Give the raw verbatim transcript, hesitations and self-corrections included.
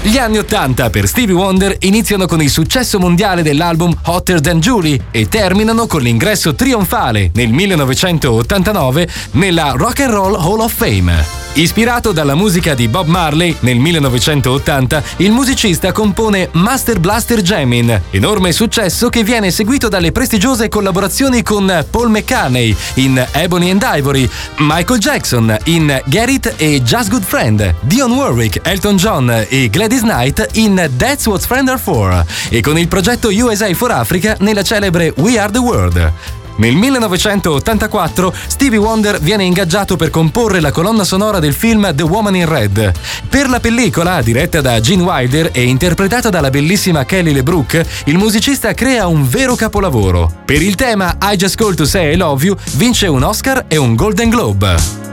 Gli anni ottanta per Stevie Wonder iniziano con il successo mondiale dell'album Hotter Than Julie e terminano con l'ingresso trionfale nel millenovecentottantanove nella Rock and Roll Hall of Fame. Ispirato dalla musica di Bob Marley, nel millenovecentottanta il musicista compone Master Blaster Jammin', enorme successo che viene seguito dalle prestigiose collaborazioni con Paul McCartney in Ebony and Ivory, Michael Jackson in Get It e Just Good Friend, Dionne Warwick, Elton John e Gladys Knight in That's What Friends Are For e con il progetto U S A for Africa nella celebre We Are The World. Nel millenovecentottantaquattro Stevie Wonder viene ingaggiato per comporre la colonna sonora del film The Woman in Red. Per la pellicola, diretta da Gene Wilder e interpretata dalla bellissima Kelly LeBrook, il musicista crea un vero capolavoro. Per il tema I Just Called to Say I Love You vince un Oscar e un Golden Globe.